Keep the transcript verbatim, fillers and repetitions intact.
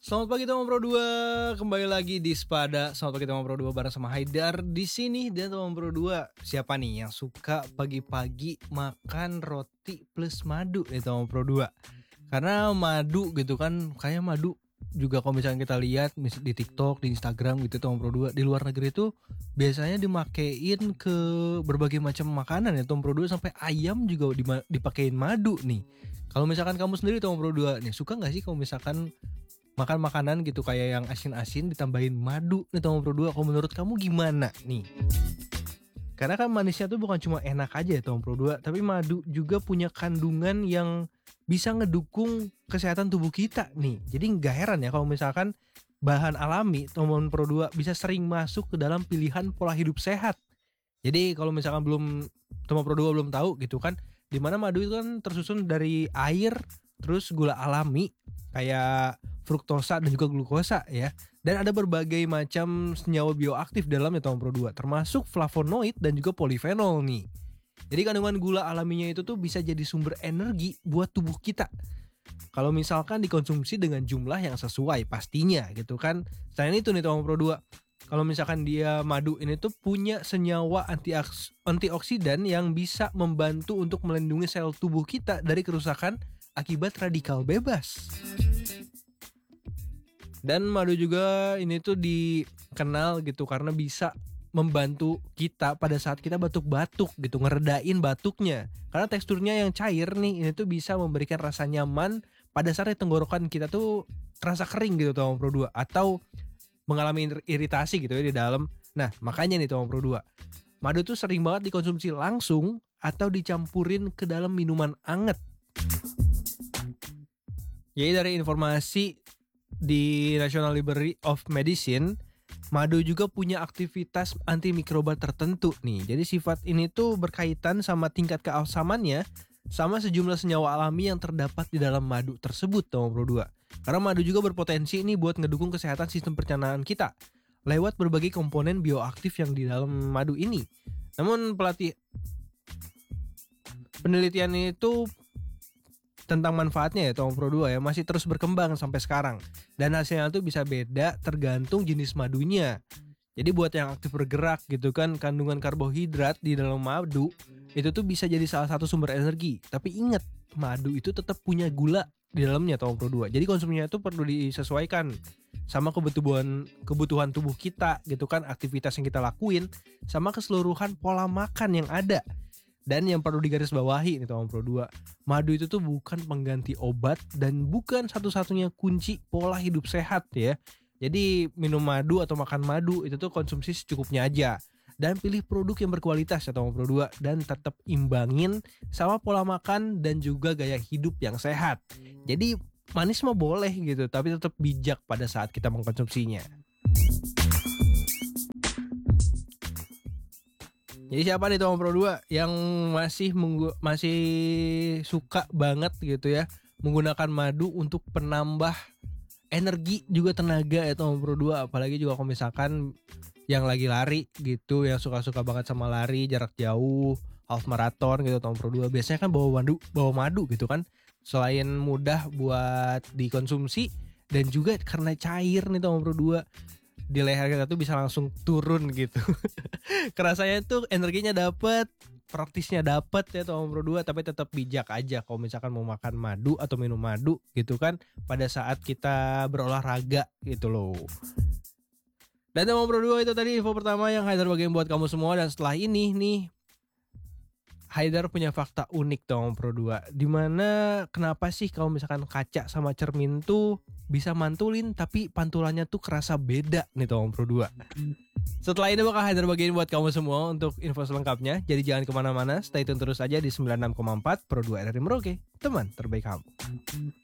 Selamat pagi teman Pro dua, kembali lagi di Spada. Selamat pagi teman Pro dua bareng sama Haidar di sini. Dan teman Pro dua, siapa nih yang suka pagi-pagi makan roti plus madu nih teman Pro dua? Karena madu gitu kan, kayak madu juga kalau misalnya kita lihat di TikTok, di Instagram gitu teman Pro dua, di luar negeri itu biasanya dimakein ke berbagai macam makanan ya teman Pro dua, sampai ayam juga dipakein madu nih. Kalau misalkan kamu sendiri teman Pro dua nih, suka gak sih kalau misalkan makan makanan gitu kayak yang asin-asin ditambahin madu nih teman Pro dua? Kalau menurut kamu gimana nih? Karena kan manisnya tuh bukan cuma enak aja ya teman Pro dua, tapi madu juga punya kandungan yang bisa ngedukung kesehatan tubuh kita nih. Jadi nggak heran ya kalau misalkan bahan alami teman Pro dua bisa sering masuk ke dalam pilihan pola hidup sehat. Jadi kalau misalkan belum teman Pro dua belum tahu gitu kan, dimana madu itu kan tersusun dari air, terus gula alami kayak fruktosa dan juga glukosa ya. Dan ada berbagai macam senyawa bioaktif dalamnya teman Pro dua, termasuk flavonoid dan juga polifenol nih. Jadi kandungan gula alaminya itu tuh bisa jadi sumber energi buat tubuh kita kalau misalkan dikonsumsi dengan jumlah yang sesuai pastinya gitu kan. Selain itu nih teman Pro dua, kalau misalkan dia madu ini tuh punya senyawa antioksidan yang bisa membantu untuk melindungi sel tubuh kita dari kerusakan akibat radikal bebas. Dan madu juga ini tuh dikenal gitu karena bisa membantu kita pada saat kita batuk-batuk gitu, ngeredain batuknya. Karena teksturnya yang cair nih, ini tuh bisa memberikan rasa nyaman pada saat tenggorokan kita tuh terasa kering gitu teman Pro dua, atau mengalami iritasi gitu ya di dalam. Nah makanya nih teman Pro dua, madu tuh sering banget dikonsumsi langsung atau dicampurin ke dalam minuman anget. Jadi dari informasi di National Library of Medicine, madu juga punya aktivitas antimikroba tertentu nih. Jadi sifat ini tuh berkaitan sama tingkat keasamannya sama sejumlah senyawa alami yang terdapat di dalam madu tersebut teman Pro dua. Karena madu juga berpotensi nih buat ngedukung kesehatan sistem pencernaan kita lewat berbagai komponen bioaktif yang di dalam madu ini. Namun pelatih penelitian itu tentang manfaatnya ya teman Pro dua ya masih terus berkembang sampai sekarang, dan hasilnya tuh bisa beda tergantung jenis madunya. Jadi buat yang aktif bergerak gitu kan, kandungan karbohidrat di dalam madu itu tuh bisa jadi salah satu sumber energi. Tapi ingat, madu itu tetap punya gula di dalamnya teman Pro dua. Jadi konsumsinya itu perlu disesuaikan sama kebutuhan kebutuhan tubuh kita gitu kan, aktivitas yang kita lakuin sama keseluruhan pola makan yang ada. Dan yang perlu digarisbawahi nih teman Pro dua, madu itu tuh bukan pengganti obat dan bukan satu-satunya kunci pola hidup sehat ya. Jadi minum madu atau makan madu itu tuh konsumsi secukupnya aja. Dan pilih produk yang berkualitas ya teman Pro dua, dan tetap imbangin sama pola makan dan juga gaya hidup yang sehat. Jadi manis mah boleh gitu, tapi tetap bijak pada saat kita mengkonsumsinya. Jadi siapa nih teman Pro dua yang masih menggu- masih suka banget gitu ya menggunakan madu untuk penambah energi juga tenaga ya teman Pro dua, apalagi juga kalau misalkan yang lagi lari gitu, yang suka-suka banget sama lari jarak jauh, half marathon gitu teman Pro dua, biasanya kan bawa madu, bawa madu gitu kan. Selain mudah buat dikonsumsi dan juga karena cair nih teman Pro dua, di leher kita tuh bisa langsung turun gitu. Kerasanya tuh energinya dapet, praktisnya dapet ya teman Pro dua, tapi tetap bijak aja kalau misalkan mau makan madu atau minum madu gitu kan pada saat kita berolahraga gitu loh. Dan teman Pro dua, itu tadi info pertama yang Haidar bagiin buat kamu semua. Dan setelah ini nih, Haidar punya fakta unik teman Pro dua, dimana kenapa sih kalau misalkan kaca sama cermin tuh bisa mantulin tapi pantulannya tuh kerasa beda nih teman Pro dua. Setelah ini bakal Haidar bagiin buat kamu semua untuk info selengkapnya. Jadi jangan kemana-mana, stay tune terus aja di sembilan puluh enam koma empat Pro dua R R I Merauke, teman terbaik kamu.